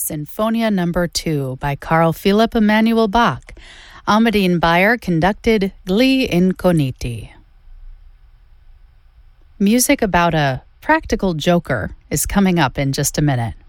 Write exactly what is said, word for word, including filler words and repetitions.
Sinfonia Number two by Carl Philipp Emanuel Bach. Amadine Bayer conducted Gli Incogniti. Music about a practical joker is coming up in just a minute.